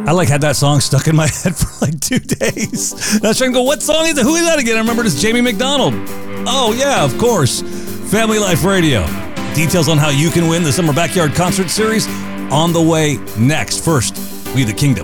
I had that song stuck in my head for like 2 days. And I was trying to go, what song is it? Who is that again? I remember it's Jamie McDonald. Oh, yeah, of course. Family Life Radio. Details on how you can win the Summer Backyard Concert Series on the way next. First, We the Kingdom.